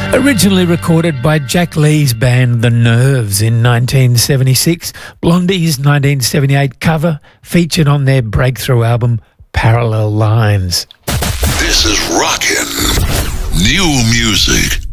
Originally recorded by Jack Lee's band The Nerves in 1976, Blondie's 1978 cover featured on their breakthrough album Parallel Lines. This is Rockin' New Music.